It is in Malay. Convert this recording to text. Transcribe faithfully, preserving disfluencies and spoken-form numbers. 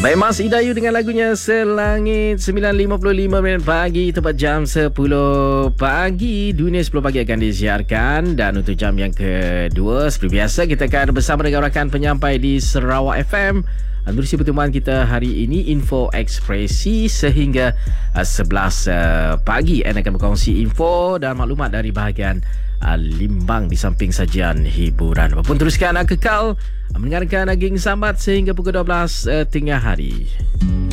Baik, Mas Idayu dengan lagunya Selangit. Sembilan lima puluh lima minit pagi tepat jam sepuluh pagi. Dunia sepuluh pagi akan disiarkan. Dan untuk jam yang kedua, seperti biasa kita akan bersama dengan rakan penyampai di Sarawak F M. Menerusi pertemuan kita hari ini, Info Ekspresi sehingga uh, sebelas uh, pagi. Anda akan berkongsi info dan maklumat dari bahagian uh, Limbang di samping sajian hiburan. Apapun teruskan uh, kekal uh, mendengarkan Aging Sambat sehingga pukul dua belas uh, tengah hari.